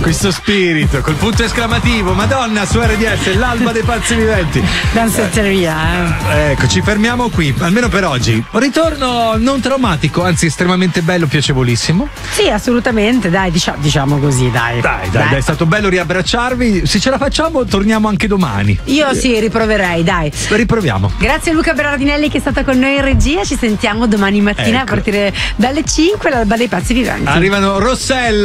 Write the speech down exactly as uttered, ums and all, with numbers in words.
questo spirito, col punto esclamativo, Madonna, su R D S, l'alba dei pazzi viventi. Danzetteria, eh. Ecco, ci fermiamo qui, almeno per oggi. Ritorno non traumatico, anzi estremamente bello, piacevolissimo. Sì, assolutamente, dai, diciamo, diciamo così, dai. Dai, dai, dai, è stato bello riabbracciarvi. Se ce la facciamo, torniamo anche domani. Io sì, riproverei, dai. Riproviamo. Grazie a Luca Berardinelli che è stato con noi in regia. Ci sentiamo domani mattina, ecco, a partire dalle cinque, l'alba dei pazzi viventi. Arrivano Rossella.